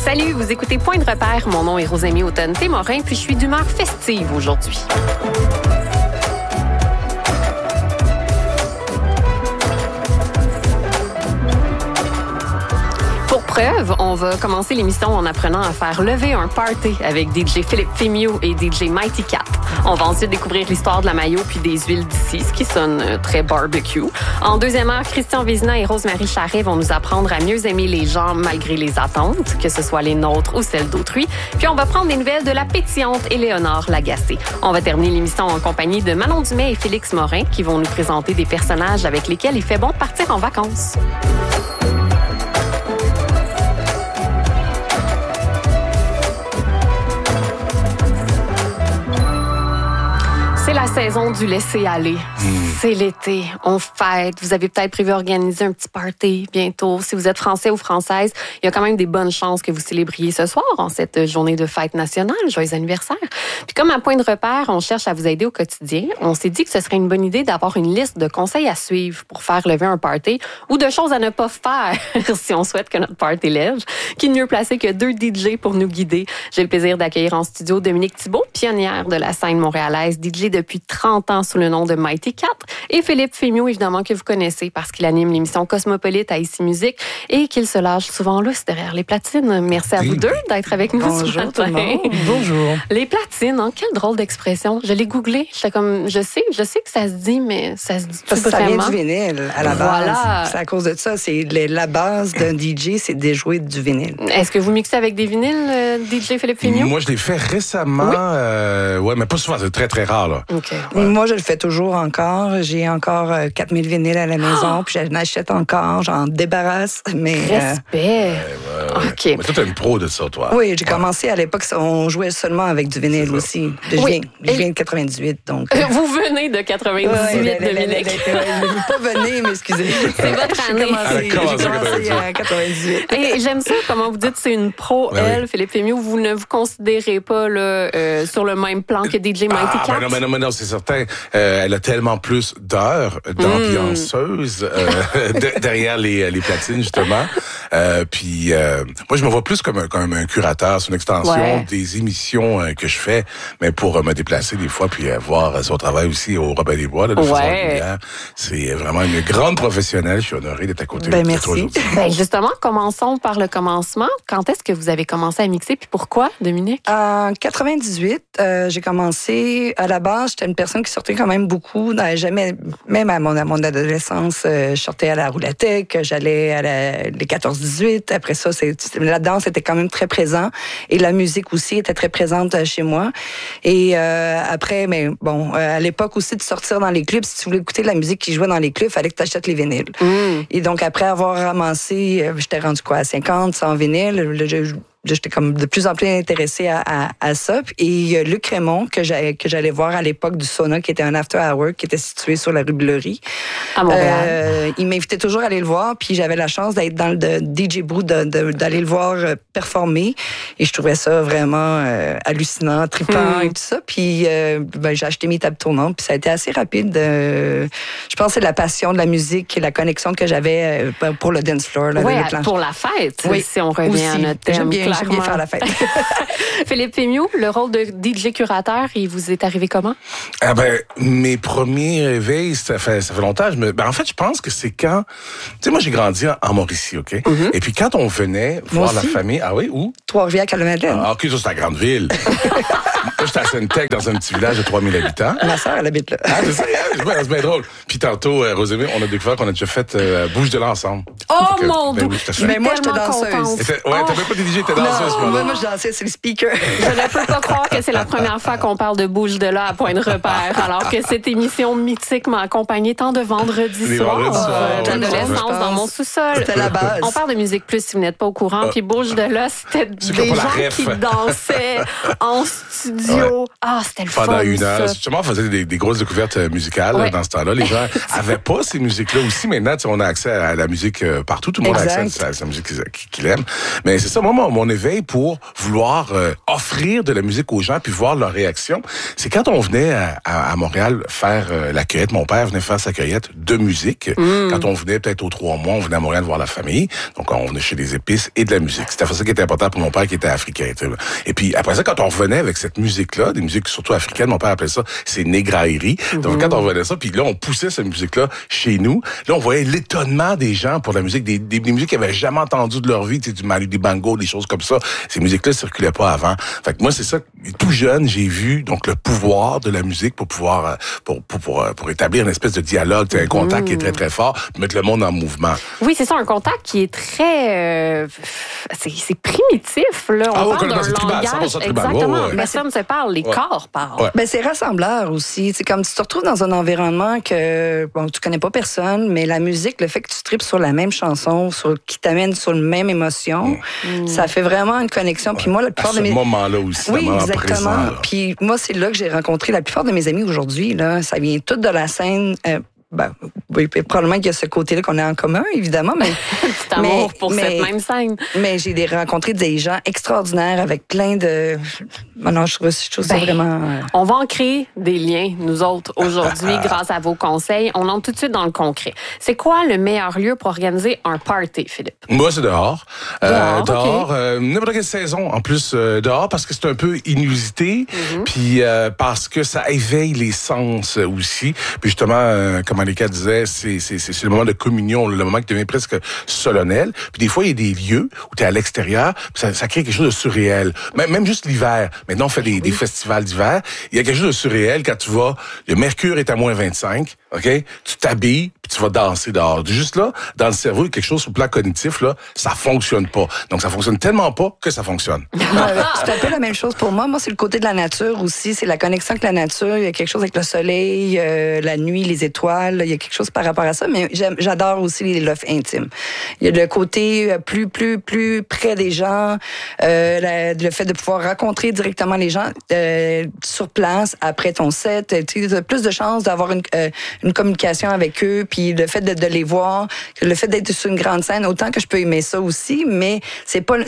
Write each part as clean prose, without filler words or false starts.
Salut, vous écoutez Point de repère. Mon nom est Rosémie Automne-Témorin, puis je suis d'humeur festive aujourd'hui. Pour preuve, on va commencer l'émission en apprenant à faire lever un party avec DJ Philippe Fémieux et DJ Mighty Cat. On va ensuite découvrir l'histoire de la mayo puis des huiles d'ici, ce qui sonne très barbecue. En deuxième heure, Christian Vézina et Rose-Marie Charret vont nous apprendre à mieux aimer les gens malgré les attentes, que ce soit les nôtres ou celles d'autrui. Puis on va prendre des nouvelles de la pétillante Éléonore Lagacé. On va terminer l'émission en compagnie de Manon Dumais et Félix Morin qui vont nous présenter des personnages avec lesquels il fait bon de partir en vacances. C'est la saison du laisser-aller. C'est l'été, on fête. Vous avez peut-être prévu organiser un petit party bientôt. Si vous êtes français ou française, il y a quand même des bonnes chances que vous célébriez ce soir en cette journée de fête nationale. Joyeux anniversaire. Puis comme à Point de repère, on cherche à vous aider au quotidien. On s'est dit que ce serait une bonne idée d'avoir une liste de conseils à suivre pour faire lever un party ou de choses à ne pas faire si on souhaite que notre party lève. Qui de mieux placé que 2 DJ pour nous guider? J'ai le plaisir d'accueillir en studio Dominique Thibault, pionnière de la scène montréalaise, DJ depuis 30 ans sous le nom de Mighty Cat, et Philippe Fémieux, évidemment, que vous connaissez parce qu'il anime l'émission Cosmopolite à ICI Musique et qu'il se lâche souvent lousse derrière les platines. Merci à vous deux d'être avec nous ce matin. Tout le monde. Bonjour. Les platines, hein, quelle drôle d'expression. Je l'ai googlé. J'étais comme, je sais que ça se dit, mais ça se dit parce que ça vient du vinyle à la base. Voilà. C'est à cause de ça. C'est la base d'un DJ, c'est de jouer du vinyle. Est-ce que vous mixez avec des vinyles, DJ Philippe Fémieux? Moi, je l'ai fait récemment. Oui. Mais pas souvent. C'est très, très rare. Là. Okay. Ouais. Moi, je le fais toujours encore. J'ai encore 4000 vinyles à la maison, puis j'en achète encore, j'en débarrasse. Mais, respect. OK. Mais toi, t'es une pro de ça, toi. Oui, j'ai commencé à l'époque, on jouait seulement avec du vinyle aussi. Je viens de 98, donc. Vous venez de 98, Dominique. Pas venez, mais excusez. C'est votre année. J'ai commencé à 98. Et j'aime ça, comment vous dites, c'est une pro, elle, Philippe Fémieux. Vous ne vous considérez pas là, sur le même plan que DJ Mighty Cat? Non, c'est certain. Elle a tellement plus d'heures d'ambianceuse derrière les platines, justement. Puis moi, je me vois plus comme un curateur. C'est une extension des émissions que je fais, mais pour me déplacer des fois, puis voir son travail aussi au Robin des Bois, là, de Festival de Lumière. C'est vraiment une grande professionnelle. Je suis honoré d'être à côté de toi aujourd'hui. Justement, commençons par le commencement. Quand est-ce que vous avez commencé à mixer, puis pourquoi, Dominique? En 98, j'ai commencé. À la base, j'étais une personne qui sortait quand même beaucoup. Même à mon adolescence, je sortais à la Roulatek, j'allais à les 14-18. Après ça, la danse était quand même très présent. Et la musique aussi était très présente chez moi. Et après, mais bon, à l'époque aussi, de sortir dans les clubs, si tu voulais écouter de la musique qui jouait dans les clubs, il fallait que tu achètes les vinyles. Et donc, après avoir ramassé, j'étais rendu à 50, 100 vinyles. J'étais comme de plus en plus intéressée à ça. Et Luc Raymond, que j'allais voir à l'époque du Sauna, qui était un after hour, qui était situé sur la rue Bleury. À Montréal. Il m'invitait toujours à aller le voir, puis j'avais la chance d'être dans le DJ Brew, d'aller le voir performer. Et je trouvais ça vraiment hallucinant, trippant et tout ça. Puis j'ai acheté mes tables tournantes, puis ça a été assez rapide. Je pense que c'est la passion de la musique et la connexion que j'avais pour le dance floor. Là, pour la fête, si on revient aussi. à notre thème. J'aime bien faire la fête. Philippe Fémieux, le rôle de DJ curateur, il vous est arrivé comment? Mes premiers réveils, ça fait longtemps. En fait, je pense que c'est quand... Tu sais, moi, j'ai grandi en Mauricie, OK? Mm-hmm. Et puis, quand on venait voir la famille... Ah oui, où? Trois-Rivières, Calmadeleine. OK, ça, c'est la grande ville. Moi, j'étais à Sainte-Tech, dans un petit village de 3000 habitants. Ma sœur, elle habite là. Ah, c'est ça, c'est bien drôle. Puis tantôt, Rosémie, on a découvert qu'on a déjà fait Bouge de l'ensemble. Oh, mon Dieu! Mais moi, j'étais danseuse. T'avais pas des DJ, t'étais danseuse. Moi, je dansais sur le speaker. Je ne peux pas croire que c'est la première fois qu'on parle de Bouge de là à Point de repère, alors que cette émission mythique m'a accompagnée tant de vendredis soirs d'adolescence dans mon sous-sol. C'était la base. On parle de musique plus si vous n'êtes pas au courant, puis Bouge de là, c'était des gens qui dansaient en studio c'était le fun. Pendant une heure. Ça. Justement, on faisait des grosses découvertes musicales dans ce temps-là. Les gens avaient pas ces musiques-là aussi. Maintenant, on a accès à la musique partout. Tout le monde a accès à sa musique qu'il aime. Mais c'est ça, moi, mon éveil pour vouloir offrir de la musique aux gens puis voir leur réaction, c'est quand on venait à Montréal faire la cueillette. Mon père venait faire sa cueillette de musique. Quand on venait peut-être aux 3 mois, on venait à Montréal voir la famille. Donc, on venait chez les épices et de la musique. C'était ça qui était important pour mon père qui était africain. Et puis, après ça, quand on revenait avec cette musique-là, des musiques surtout africaines, mon père appelait ça, c'est négraillerie. Donc, quand on revenait ça, puis là, on poussait cette musique-là chez nous. Là, on voyait l'étonnement des gens pour la musique, des musiques qu'ils n'avaient jamais entendues de leur vie, du Manu Dibango, des choses comme ça. Ces musiques-là ne circulaient pas avant. Fait que moi, c'est ça, tout jeune, j'ai vu donc le pouvoir de la musique pour pouvoir, pour établir une espèce de dialogue, un contact qui est très, très fort, mettre le monde en mouvement. Oui, c'est ça, un contact qui est très... c'est primitif, là. On parle d'un langage. Exactement. Personne se parle, les corps parlent. Ouais. Ben, c'est rassembleur aussi. C'est comme si tu te retrouves dans un environnement que tu connais pas personne, mais la musique, le fait que tu tripes sur la même chanson, qui t'amène sur la même émotion, ça fait vraiment une connexion. Puis moi, la plupart de mes... moment-là aussi, oui, exactement. Puis moi, c'est là que j'ai rencontré la plupart de mes amis aujourd'hui. Là, ça vient tout de la scène... oui, probablement qu'il y a ce côté-là qu'on a en commun, évidemment. Mais, petit amour pour cette même scène. Mais j'ai rencontré des gens extraordinaires avec plein de... Non, je trouve ça vraiment... On va en créer des liens, nous autres, aujourd'hui, grâce à vos conseils. On entre tout de suite dans le concret. C'est quoi le meilleur lieu pour organiser un party, Philippe? Moi, c'est dehors. Dehors, okay. N'importe quelle saison, en plus, dehors, parce que c'est un peu inusité, puis parce que ça éveille les sens aussi. Puis justement, comme Malika disait, c'est le moment de communion, le moment qui devient presque solennel. Puis des fois, il y a des lieux où tu es à l'extérieur, puis ça crée quelque chose de surréel. Même juste l'hiver. Maintenant, on fait des festivals d'hiver. Il y a quelque chose de surréel quand tu vas, le mercure est à moins 25, OK? Tu t'habilles, puis tu vas danser dehors. Juste là, dans le cerveau, il y a quelque chose sur le plan cognitif, là, ça fonctionne pas. Donc, ça fonctionne tellement pas que ça fonctionne. C'est un peu la même chose pour moi. Moi, c'est le côté de la nature aussi. C'est la connexion avec la nature. Il y a quelque chose avec le soleil, la nuit, les étoiles. Il y a quelque chose par rapport à ça. Mais j'adore aussi les lofts intimes. Il y a le côté plus près des gens, le fait de pouvoir rencontrer directement les gens sur place après ton set. Tu as plus de chances d'avoir une communication avec eux. Puis le fait de les voir, le fait d'être sur une grande scène, autant que je peux aimer ça aussi, mais c'est pas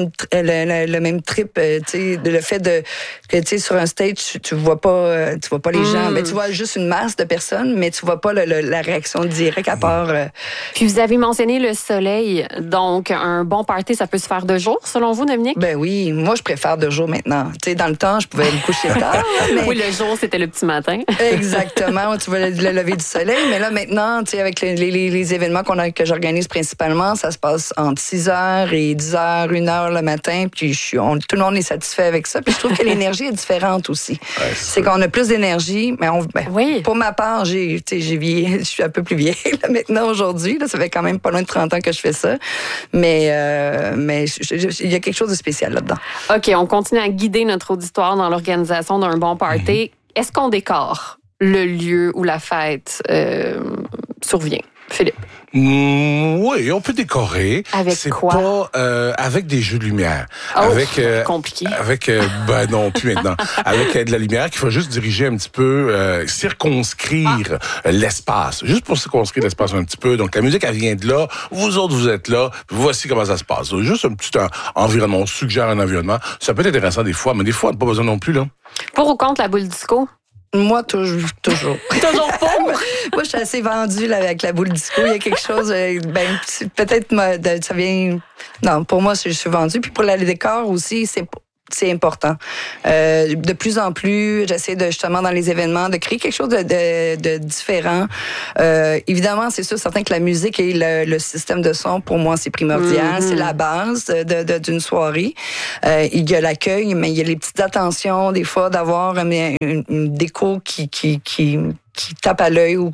le même trip. Le fait que sur un stage, tu vois pas les gens. Ben, tu vois juste une masse de personnes, mais tu vois pas la réaction directe à part. Puis vous avez mentionné le soleil, donc un bon party, ça peut se faire de jour, selon vous, Dominique? Ben oui, moi je préfère de jour maintenant. Dans le temps, je pouvais me coucher tard. Mais... Oui, le jour, c'était le petit matin. Exactement, tu vois le lever du soleil, mais là maintenant, avec les événements que j'organise principalement, ça se passe entre 6h et 10h, 1h le matin, puis tout le monde est satisfait avec ça. Puis je trouve que l'énergie est différente aussi. Ouais, c'est qu'on a plus d'énergie, mais oui. Pour ma part, j'ai vieilli, je suis un peu plus vieille là, maintenant aujourd'hui. Là, ça fait quand même pas loin de 30 ans que je fais ça, mais il y a quelque chose de spécial là-dedans. OK, on continue à guider notre auditoire dans l'organisation d'un bon party. Est-ce qu'on décore le lieu où la fête survient? Philippe? Oui, on peut décorer. Avec quoi? Pas avec des jeux de lumière. Compliqué. Non, plus maintenant. Avec de la lumière qu'il faut juste diriger un petit peu, circonscrire l'espace. Juste pour circonscrire l'espace un petit peu. Donc, la musique, elle vient de là. Vous autres, vous êtes là. Voici comment ça se passe. Donc, juste un petit environnement. On suggère un environnement. Ça peut être intéressant des fois, mais des fois, on n'a pas besoin non plus, là. Pour ou contre la boule disco? Moi, toujours. Toujours pour? Moi, je suis assez vendue là, avec la boule disco. Il y a quelque chose, peut-être, ça vient... Non, pour moi, je suis vendue. Puis pour le décor aussi, c'est important. De plus en plus, j'essaie justement dans les événements de créer quelque chose de différent. Évidemment, c'est sûr, certain que la musique et le système de son, pour moi, c'est primordial. C'est la base d'une soirée. Il y a l'accueil, mais il y a les petites attentions, des fois, d'avoir une déco qui tape à l'œil ou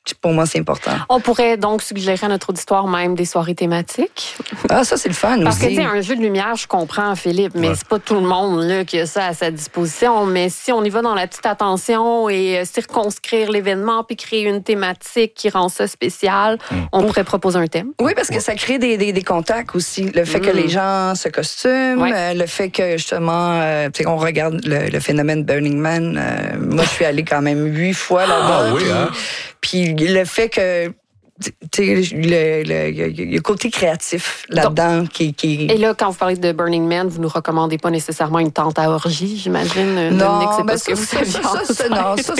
pour moi, c'est important. On pourrait donc suggérer à notre auditoire même des soirées thématiques. Ah, ça, c'est le fun Parce aussi. que, tu sais, un jeu de lumière, je comprends, Philippe, mais c'est pas tout le monde là, qui a ça à sa disposition. Mais si on y va dans la petite attention et circonscrire l'événement puis créer une thématique qui rend ça spécial, on pourrait proposer un thème. Oui, parce que ça crée des contacts aussi. Le fait que les gens se costument, le fait que, justement, on regarde le phénomène Burning Man. Moi, je suis allée quand même 8 fois là-bas. Ah oui, hein? Puis le fait que il y a le côté créatif là-dedans qui... Et là, quand vous parlez de Burning Man, vous nous recommandez pas nécessairement une tente à orgie, j'imagine. Non, Dominique, c'est ben pas ce que vous aviez non, ça,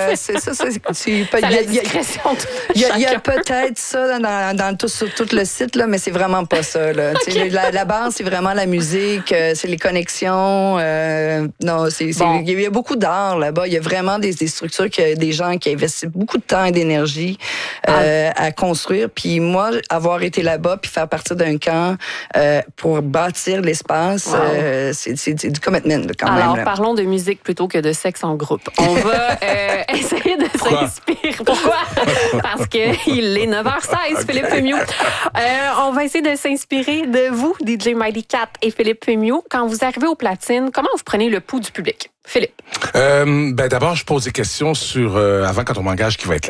il y a peut-être ça sur tout le site, là, mais c'est vraiment pas ça. Là. Okay. La base, c'est vraiment la musique, c'est les connexions. Non, il y a beaucoup d'art là-bas. Il y a vraiment des structures, des gens qui investissent beaucoup de temps et d'énergie à construire. Puis moi, avoir été là-bas puis faire partie d'un camp pour bâtir l'espace, c'est du commitment quand même. Alors, parlons de musique plutôt que de sexe en groupe. On va essayer de s'inspirer. Pourquoi? Parce qu'il est 9h16, Philippe Fémiaux. On va essayer de s'inspirer de vous, DJ Mighty Cat et Philippe Fémiaux. Quand vous arrivez aux platines, comment vous prenez le pouls du public? Philippe. D'abord, je pose des questions sur avant quand on m'engage qui va être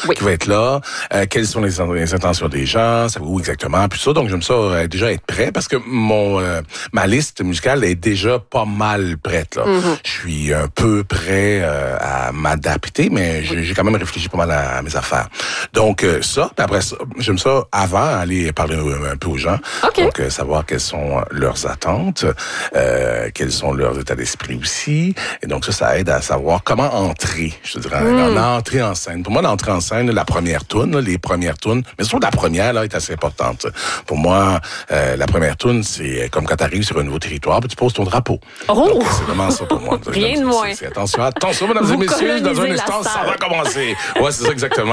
là, quelles sont les intentions des gens, où exactement, puis ça. Donc j'aime ça déjà être prêt parce que ma liste musicale est déjà pas mal prête là. Je suis un peu prêt à m'adapter, mais j'ai quand même réfléchi pas mal à mes affaires. Donc ça, puis après ça, j'aime ça avant aller parler un peu aux gens, donc savoir quelles sont leurs attentes, quels sont leurs états d'esprit aussi. Et donc ça aide à savoir comment entrer, je te dirais, l'entrée en scène. Pour moi, l'entrée en scène, la première toune, les premières tounes, mais surtout la première là est assez importante. Pour moi, la première toune, c'est comme quand tu arrives sur un nouveau territoire, puis tu poses ton drapeau. Donc, c'est vraiment ça pour moi. Rien de moins. Attention, mesdames et messieurs, dans un instant, ça va commencer. Ouais, c'est ça exactement.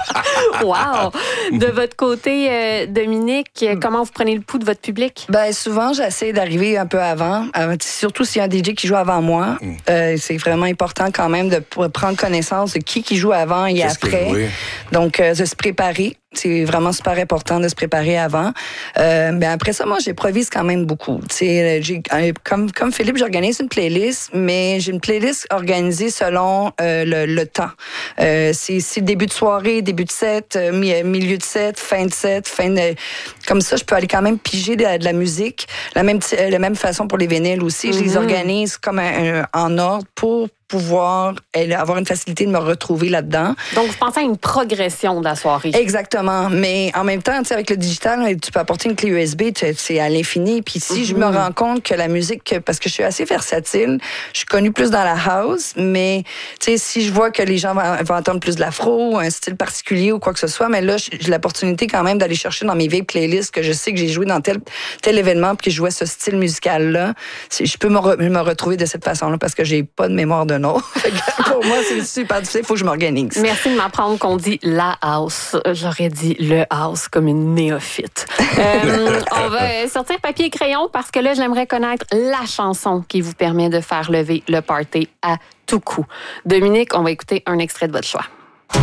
Wow! De votre côté, Dominique, comment vous prenez le pouls de votre public? Ben souvent, j'essaie d'arriver un peu avant, surtout s'il y a un DJ qui joue avant moi. C'est vraiment important quand même de prendre connaissance de qui joue avant et après. Donc, de se préparer. C'est vraiment super important de se préparer avant. Mais après ça, moi, j'improvise quand même beaucoup. Comme Philippe, j'organise une playlist, mais j'ai une playlist organisée selon le temps. C'est début de soirée, début de set, milieu de set, fin de set, Comme ça, je peux aller quand même piger de la musique. La même façon pour les vinyles aussi. Je les organise comme en ordre pour pouvoir avoir une facilité de me retrouver là-dedans. Donc, vous pensez à une progression de la soirée. Exactement. Mais en même temps, avec le digital, tu peux apporter une clé USB, c'est à l'infini. Puis si je me rends compte que la musique, parce que je suis assez versatile, je suis connue plus dans la house, mais si je vois que les gens vont entendre plus de l'afro, un style particulier ou quoi que ce soit, mais là, j'ai l'opportunité quand même d'aller chercher dans mes vieilles playlists que je sais que j'ai joué dans tel événement puis que je jouais ce style musical-là. Je peux me retrouver de cette façon-là parce que j'ai pas de mémoire de nom. Pour moi, c'est super difficile. Il faut que je m'organise. Merci de m'apprendre qu'on dit la house. J'aurais dit le house comme une néophyte. On va sortir papier et crayon parce que là, j'aimerais connaître la chanson qui vous permet de faire lever le party à tout coup. Dominique, on va écouter un extrait de votre choix.